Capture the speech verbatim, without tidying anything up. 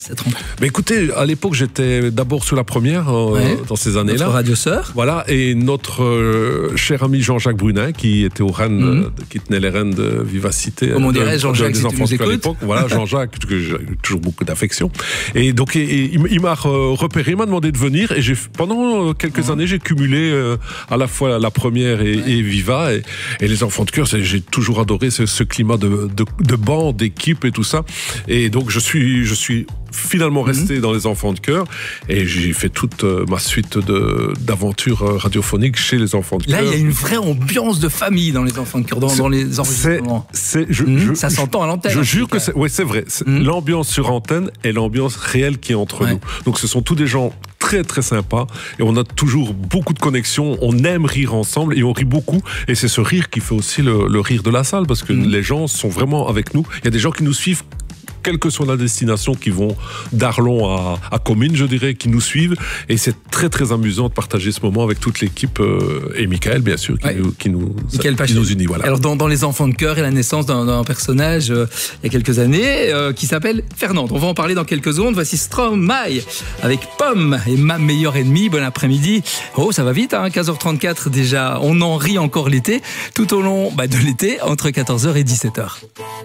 cette rencontre? Mais écoutez, à l'époque, j'étais d'abord sur la première, euh, ouais. dans ces années-là. Notre radio sœur. Voilà, et notre euh, cher ami Jean-Jacques Brunin, qui était au Rennes, mmh. euh, qui tenait les Rennes de Vivacité. Comme on dirait, Jean-Jacques, si tu nous écoutes. À l'époque. Voilà, Jean-Jacques, que j'ai toujours beaucoup d'affection. Et donc, et, et, il m'a repéré, il m'a demandé de venir, et j'ai, pendant quelques mmh. années, j'ai cumulé euh, à la fois la première et, ouais. et Viva, et, et les enfants de cœur, j'ai toujours adoré ce, ce climat de, de, de bande, d'équipe et tout ça. Et donc, je suis, je suis finalement resté mmh. dans les enfants de cœur, et j'ai fait toute euh, ma suite d'aventures euh, radiophoniques chez les enfants de cœur. Là, il y a une vraie ambiance de famille dans les enfants de cœur, dans, dans les enregistrements. C'est, je, mmh. je, ça s'entend à l'antenne. Je jure que c'est, ouais, c'est vrai. Mmh. L'ambiance sur antenne est l'ambiance réelle qui est entre ouais. nous. Donc, ce sont tous des gens très très sympas, et on a toujours beaucoup de connexions. On aime rire ensemble et on rit beaucoup. Et c'est ce rire qui fait aussi le, le rire de la salle, parce que mmh. les gens sont vraiment avec nous. Il y a des gens qui nous suivent, quelle que soit la destination, qui vont d'Arlon à, à Comines, je dirais, qui nous suivent. Et c'est très, très amusant de partager ce moment avec toute l'équipe, euh, et Michael, bien sûr, qui, ouais. nous, qui, nous, qui nous unit. Voilà. Alors, dans, dans Les Enfants de Cœur et la naissance d'un personnage, euh, il y a quelques années, euh, qui s'appelle Fernande. On va en parler dans quelques secondes. Voici Stromae avec Pomme et Ma meilleure ennemie. Bon après-midi. Oh, ça va vite, hein, quinze heures trente-quatre déjà. On en rit encore l'été, tout au long bah, de l'été, entre quatorze heures et dix-sept heures.